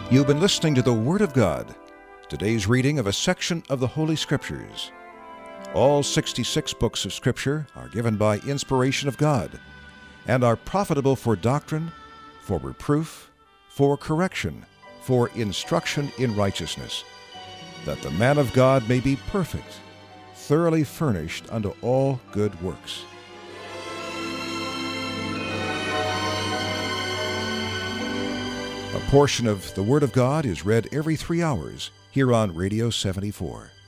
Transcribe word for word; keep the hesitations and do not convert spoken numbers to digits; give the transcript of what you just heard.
You've been listening to the Word of God, today's reading of a section of the Holy Scriptures. All sixty-six books of Scripture are given by inspiration of God and are profitable for doctrine, for reproof, for correction, for instruction in righteousness, that the man of God may be perfect, thoroughly furnished unto all good works. A portion of the Word of God is read every three hours here on Radio seventy-four.